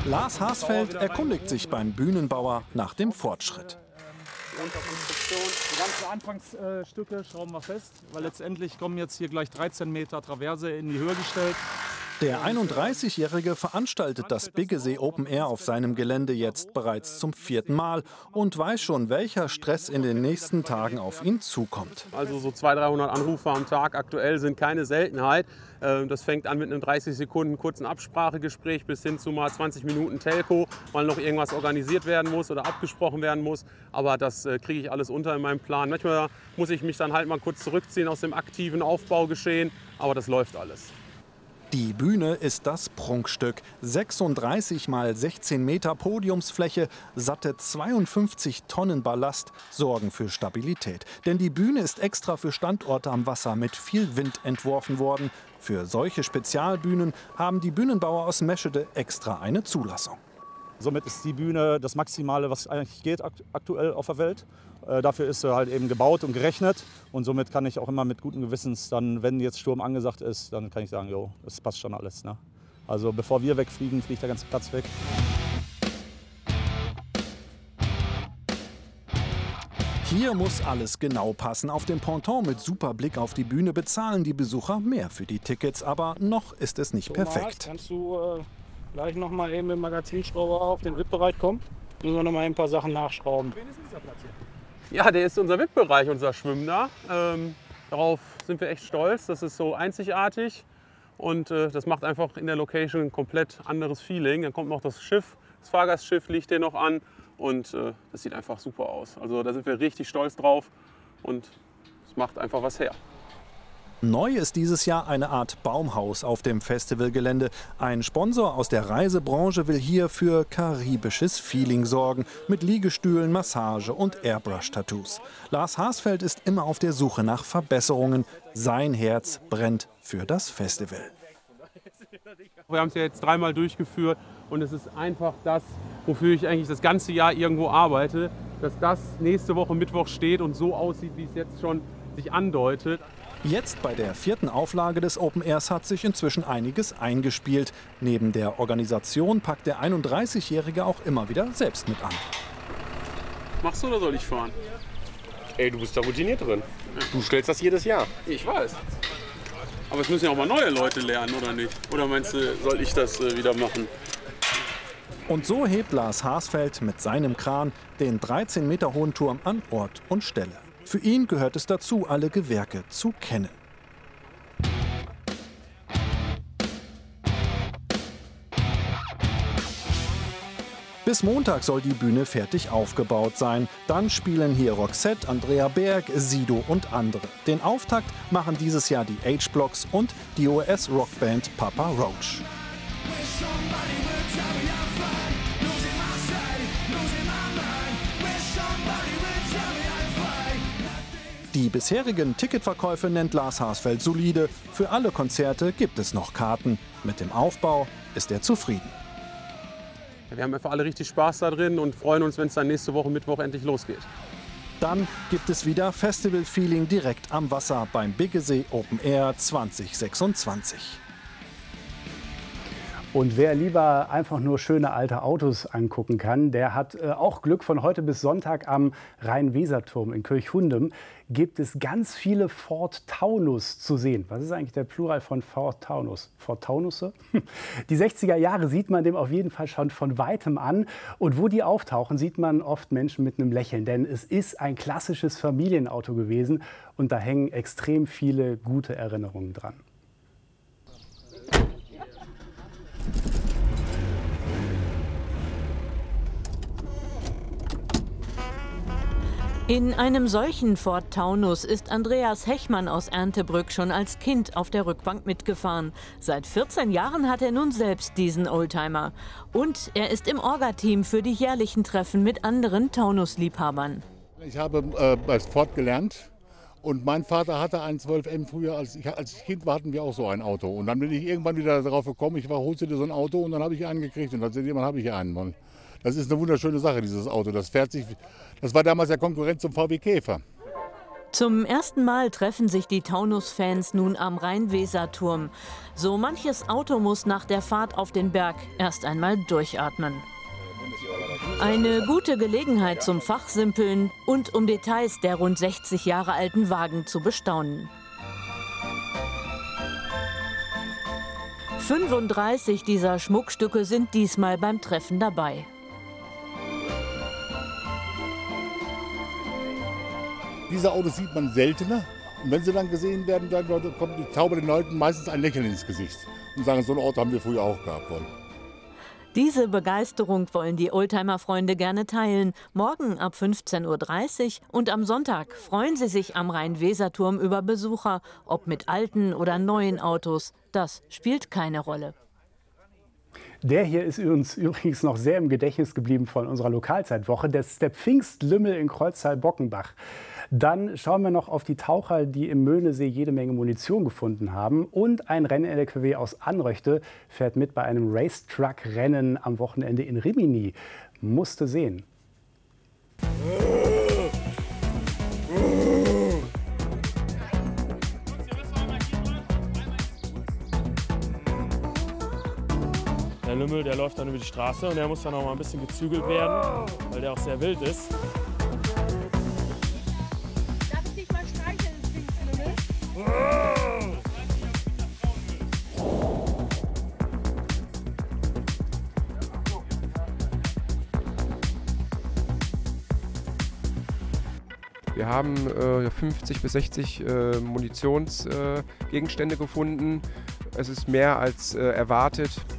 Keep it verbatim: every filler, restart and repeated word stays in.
Lars Haasfeld erkundigt sich beim Bühnenbauer nach dem Fortschritt. Die Unterkonstruktion, die ganzen Anfangsstücke schrauben wir fest, weil letztendlich kommen jetzt hier gleich dreizehn Meter Traverse in die Höhe gestellt. Der einunddreißigjährige veranstaltet das Biggesee Open Air auf seinem Gelände jetzt bereits zum vierten Mal und weiß schon, welcher Stress in den nächsten Tagen auf ihn zukommt. Also so zweihundert, dreihundert Anrufe am Tag aktuell sind keine Seltenheit. Das fängt an mit einem dreißig Sekunden kurzen Absprachegespräch bis hin zu mal zwanzig Minuten Telco, weil noch irgendwas organisiert werden muss oder abgesprochen werden muss. Aber das kriege ich alles unter in meinem Plan. Manchmal muss ich mich dann halt mal kurz zurückziehen aus dem aktiven Aufbaugeschehen, aber das läuft alles. Die Bühne ist das Prunkstück. sechsunddreißig mal sechzehn Meter Podiumsfläche, satte zweiundfünfzig Tonnen Ballast sorgen für Stabilität. Denn die Bühne ist extra für Standorte am Wasser mit viel Wind entworfen worden. Für solche Spezialbühnen haben die Bühnenbauer aus Meschede extra eine Zulassung. Somit ist die Bühne das Maximale, was eigentlich geht aktuell auf der Welt. Äh, dafür ist sie halt eben gebaut und gerechnet. Und somit kann ich auch immer mit gutem Gewissens, dann, wenn jetzt Sturm angesagt ist, dann kann ich sagen, jo, das passt schon alles. Ne? Also bevor wir wegfliegen, fliegt der ganze Platz weg. Hier muss alles genau passen. Auf dem Ponton mit super Blick auf die Bühne bezahlen die Besucher mehr für die Tickets. Aber noch ist es nicht perfekt. Kannst du äh, gleich noch mal eben mit dem Magazinschrauber auf den V I P-Bereich kommen? Müssen wir noch mal ein paar Sachen nachschrauben. Wen ist dieser Platz hier? Ja, der ist unser V I P-Bereich, unser Schwimmen da. Ähm, darauf sind wir echt stolz. Das ist so einzigartig und äh, das macht einfach in der Location ein komplett anderes Feeling. Dann kommt noch das Schiff, das Fahrgastschiff liegt hier noch an und äh, das sieht einfach super aus. Also da sind wir richtig stolz drauf und es macht einfach was her. Neu ist dieses Jahr eine Art Baumhaus auf dem Festivalgelände. Ein Sponsor aus der Reisebranche will hier für karibisches Feeling sorgen. Mit Liegestühlen, Massage und Airbrush-Tattoos. Lars Haasfeld ist immer auf der Suche nach Verbesserungen. Sein Herz brennt für das Festival. Wir haben es ja jetzt dreimal durchgeführt und es ist einfach das, wofür ich eigentlich das ganze Jahr irgendwo arbeite. Dass das nächste Woche Mittwoch steht und so aussieht, wie es jetzt schon sich andeutet. Jetzt bei der vierten Auflage des Open Airs hat sich inzwischen einiges eingespielt. Neben der Organisation packt der einunddreißigjährige auch immer wieder selbst mit an. Machst du oder soll ich fahren? Ey, du bist da routiniert drin. Du stellst das jedes Jahr. Ich weiß. Aber es müssen ja auch mal neue Leute lernen, oder nicht? Oder meinst du, soll ich das äh, wieder machen? Und so hebt Lars Haasfeld mit seinem Kran den dreizehn Meter hohen Turm an Ort und Stelle. Für ihn gehört es dazu, alle Gewerke zu kennen. Bis Montag soll die Bühne fertig aufgebaut sein. Dann spielen hier Roxette, Andrea Berg, Sido und andere. Den Auftakt machen dieses Jahr die H-Blocks und die U S-Rockband Papa Roach. Die bisherigen Ticketverkäufe nennt Lars Haasfeld solide. Für alle Konzerte gibt es noch Karten. Mit dem Aufbau ist er zufrieden. Wir haben einfach alle richtig Spaß da drin und freuen uns, wenn es dann nächste Woche Mittwoch endlich losgeht. Dann gibt es wieder Festival-Feeling direkt am Wasser beim Biggesee Open Air zwanzig sechsundzwanzig. Und wer lieber einfach nur schöne alte Autos angucken kann, der hat äh, auch Glück. Von heute bis Sonntag am Rhein-Weser-Turm in Kirchhundem gibt es ganz viele Ford Taunus zu sehen. Was ist eigentlich der Plural von Ford Taunus? Ford Taunusse? Die sechziger Jahre sieht man dem auf jeden Fall schon von Weitem an. Und wo die auftauchen, sieht man oft Menschen mit einem Lächeln. Denn es ist ein klassisches Familienauto gewesen und da hängen extrem viele gute Erinnerungen dran. In einem solchen Ford Taunus ist Andreas Hechmann aus Erntebrück schon als Kind auf der Rückbank mitgefahren. Seit vierzehn Jahren hat er nun selbst diesen Oldtimer. Und er ist im Orga-Team für die jährlichen Treffen mit anderen Taunus-Liebhabern. Ich habe äh, bei Ford gelernt und mein Vater hatte einen zwölf M früher. Als ich als Kind hatten wir auch so ein Auto. Und dann bin ich irgendwann wieder darauf gekommen, ich war, holst du dir so ein Auto und dann habe ich einen gekriegt. Und dann habe ich einen. Das ist eine wunderschöne Sache, dieses Auto. Das fährt sich, das war damals der Konkurrent zum V W Käfer. Zum ersten Mal treffen sich die Taunus-Fans nun am Rhein-Weser-Turm. So manches Auto muss nach der Fahrt auf den Berg erst einmal durchatmen. Eine gute Gelegenheit zum Fachsimpeln und um Details der rund sechzig Jahre alten Wagen zu bestaunen. fünfunddreißig dieser Schmuckstücke sind diesmal beim Treffen dabei. Diese Autos sieht man seltener. Und wenn sie dann gesehen werden, dann kommt die Taube den Leuten meistens ein Lächeln ins Gesicht und sagen, so ein Auto haben wir früher auch gehabt. Diese Begeisterung wollen die Oldtimer-Freunde gerne teilen. Morgen ab fünfzehn Uhr dreißig und am Sonntag freuen sie sich am Rhein-Weser-Turm über Besucher. Ob mit alten oder neuen Autos, das spielt keine Rolle. Der hier ist uns übrigens noch sehr im Gedächtnis geblieben von unserer Lokalzeitwoche. Das ist der Pfingstlümmel in Kreuztal-Bockenbach. Dann schauen wir noch auf die Taucher, die im Möhnesee jede Menge Munition gefunden haben. Und ein Renn-L K W aus Anröchte fährt mit bei einem Racetrack-Rennen am Wochenende in Rimini. Musste sehen. Der Lümmel, der läuft dann über die Straße und der muss dann auch mal ein bisschen gezügelt werden, weil der auch sehr wild ist. Darf ich dich mal streicheln, Pfingstlümmel? Wir haben äh, fünfzig bis sechzig äh, Munitionsgegenstände äh, gefunden. Es ist mehr als äh, erwartet.